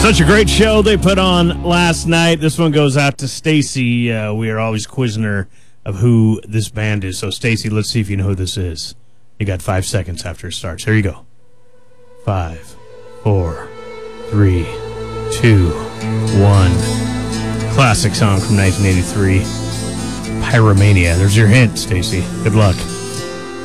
Such a great show they put on last night. This one goes out to Stacy. We are always quizzing her of who this band is. So, Stacy, let's see if you know who this is. You got 5 seconds after it starts. Here you go. 5, 4, 3, 2, 1. Classic song from 1983. Pyromania. There's your hint, Stacy. Good luck.